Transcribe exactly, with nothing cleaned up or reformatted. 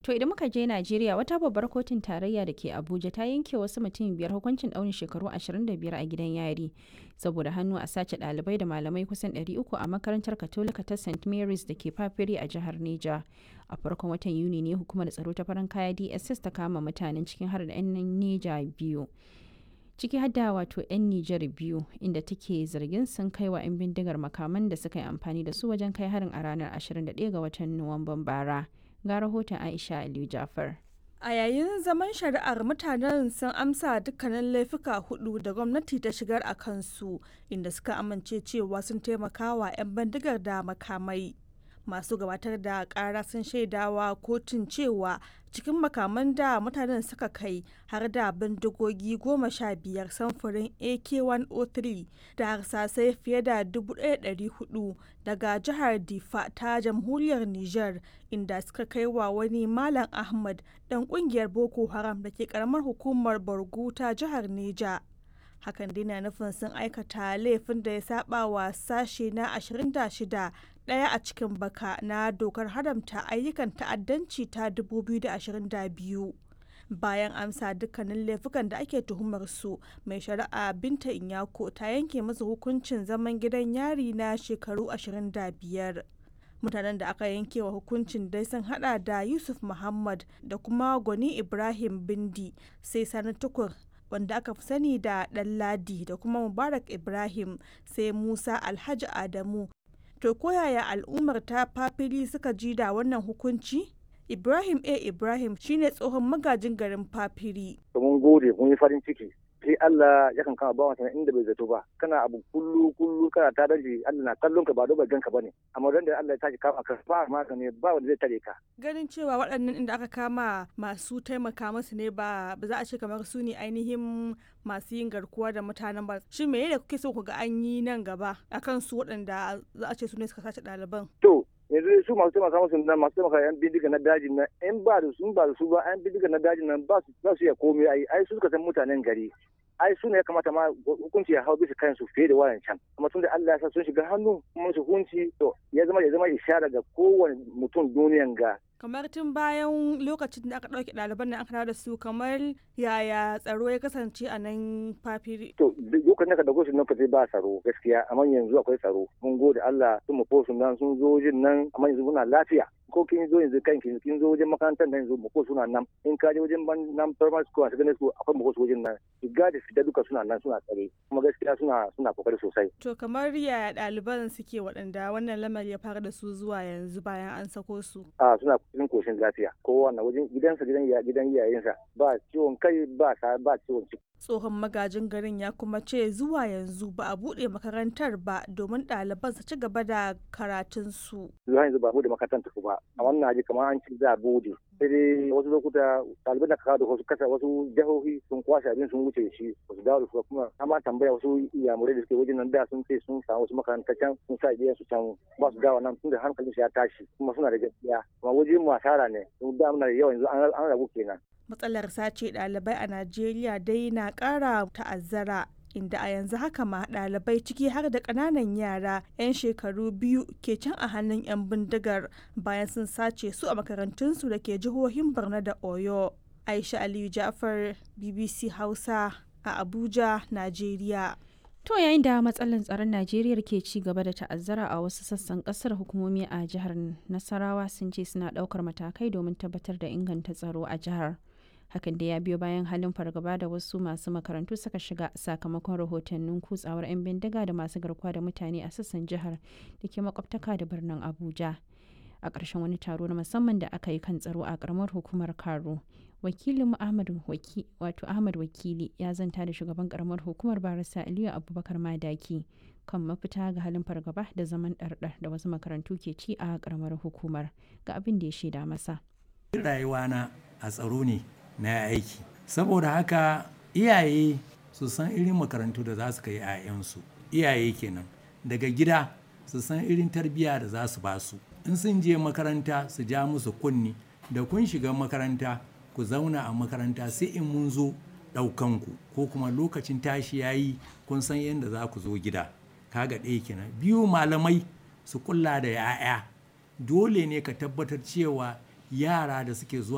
To idan muka je Najeriya, wata babbar kotun tarayya da ke Abuja ta yanke wasu mutum biyar hukuncin ɗaurin shekaru ashirin da biyar a gidan yari saboda hannu a sace ɗalibai da malamai kusan ɗari uku a makarantar Katolika ta Saint Mary's da ke Fafiri a jihar Neja. A farkon watan Yuni ne hukumar tsaro ta farin kaya D S S ta kama mutanen cikin har da 'yan Neja biyu. Ciki har da wato 'yan Nijar biyu inda take zargin sun kai wa 'yan bindigar makaman da suka yi amfani da su wajen kai harin a ranar ashirin da ɗaya ga watan Nuwamban bara. Ga rahoton Aisha Aliyu Jafar. A yayin zaman shari'ar mutanen sun amsa dukkanin laifuka hudu da gwamnati ta shigar a kansu inda suka amince cewa sun taimaka wa 'yan bindigar da makamai. Masu gabatar da kara sun shaidawa kotun cewa cikin makaman da mutanen suka kai har da bindigogi goma sha biyar samfurin A K one oh three da harsasai fiye da dubu ɗaya da ɗari hudu daga jihar Difa ta jamhuriyar Nijar inda suka kai wa wani Malam Ahmad dan kungiyar Boko Haram da ke karamar hukumar Borgu ta jihar Neja. Hakan dai na nufin sun aikata laifin da ya saba wa sashe na ashirin da shida ɗaya a cikin baka na dokar haramta ayyukan ta'addanci ta dubu biyu da ashirin da biyu. Bayan amsa dukkanin laifukan da ake tuhumar su, mai shari'a Binta Inyako ta yanke musu hukuncin zaman gidan yari na shekaru ashirin da biyar. Mutanen da aka yanke wa hukuncin dai sun hada da Yusuf Muhammad da kuma Gwani Ibrahim Bindi, sai Sani Tukur wanda aka fi sani da Ɗanladi da kuma Mubarak Ibrahim, sai Musa Alhaji Adamu. To koyaya al'ummar ta Fafiri suka ji da wannan hukunci? Ibrahim A. Ibrahim shine tsohon magajin garin Fafiri. Mun gode, mun yi farin ciki. Sai Allah yakan kama bawan sana inda bai zato ba. Kana abu kullu kullu kana ta daji Allah na kallon ka ba do bai ganka bane. Amma dan da Allah ya tashi kama ka ba magani ba wanda zai tare ka. Ganin cewa waɗannan inda aka kama masu taimaka musu ne ba ba za a ce kamar su ne ainihin masu yin garkuwa da mutanen ba. Shin me da kuke so ku ga an yi nan gaba akan su waɗanda za a ce su ne suka sace ɗaliban? To yanzu su masu taimaka musu nan masu taimaka yan bindiga na dajin nan in ba da su ba da su ba yan bindiga na dajin nan ba su ba su ya komai ai ai su suka san mutanen gari. ai su ne ya kamata ma hukunci ya hau bisa kansu fiye da wayan can amma tun da Allah ya sa sun shiga hannu kuma su hukunci to ya zama ya zama ishara ga kowane mutum duniyan ga. Kamar tun bayan lokacin da aka ɗauke ɗaliban da aka dawo da su kamar yaya tsaro ya kasance a nan Fafiri. To lokacin da ka dauko su nan fa ba tsaro gaskiya amma yanzu akwai tsaro mun gode Allah sun mu su nan sun zo wajen nan amma yanzu muna lafiya. Ko kin zo yanzu kan kin kin zo wajen makarantar nan yanzu mako suna nan in ka je wajen ban nan primary school a secondary school akwai mako wajen nan shiga da fita duka suna nan suna tsare kuma gaskiya suna suna kokari sosai. To kamar yaya ɗaliban suke waɗanda wannan lamari ya fara da su zuwa yanzu bayan an sako su? A suna cikin koshin lafiya kowa na wajen gidansa gidan ya gidan iyayensa ba ciwon kai ba ba ciwon ciki. Tsohon magajin garin ya kuma ce zuwa yanzu ba a buɗe makarantar ba domin ɗaliban su ci gaba da karatunsu. Zuwa yanzu ba a buɗe makarantar ba a wannan aji kamar an ci za a buɗe. Sai dai wasu lokuta ɗaliban da ka kawo da wasu kasa wasu jihohi sun kwashe abin sun wuce shi wasu dawo da su kuma amma tambaya wasu iyamurai da suke wajen nan da sun ce sun samu wasu makarantar can sun sa iyayen su can ba su dawo nan tun da hankalin su ya tashi kuma suna da gaskiya kuma wajen mu asara ne sun da muna da yawa yanzu an rabu kenan. Matsalar sace ɗalibai a Najeriya dai na ƙara ta'azzara inda a yanzu haka ma ɗalibai ciki har da ƙananan yara 'yan shekaru biyu ke can a hannun 'yan bindigar bayan sun sace su a makarantunsu da ke jihohin Borno da Oyo. Aisha Aliyu Jafar, B B C Hausa a Abuja, Najeriya. To yayin da matsalar tsaron Najeriya ke ci gaba da ta'azzara a wasu sassan kasar, hukumomi a jihar Nasarawa sun ce suna ɗaukar matakai domin tabbatar da inganta tsaro a jihar. Hakan da ya biyo bayan halin fargaba da wasu masu makarantu suka shiga sakamakon rahotannin kutsawar 'yan bindiga da masu garkuwa da mutane a sassan jihar da ke makwabtaka da birnin Abuja. A ƙarshen wani taro na musamman da aka yi kan tsaro a ƙaramar hukumar Karo, wakilin Ahmad Waki, wato Ahmad Wakili ya zanta da shugaban ƙaramar hukumar Barista Aliyu Abubakar Madaki kan mafita ga halin fargaba da zaman ɗarɗar da wasu makarantu ke ci a ƙaramar hukumar, ga abin da ya shaida masa. Rayuwana a tsaro ne na aiki, saboda haka iyaye su san irin makarantu da za su kai 'ya'yansu, iyaye kenan daga gida su san irin tarbiyya da za su ba su, in sun je makaranta su ja musu kunni da kun shiga makaranta ku zauna a makaranta sai in mun zo ɗaukanku ko kuma lokacin tashi yayi kun san yadda za ku zo gida. Kaga ɗaya kenan. Biyu, malamai su kula da 'ya'ya, dole ne ka tabbatar cewa yara da suke zuwa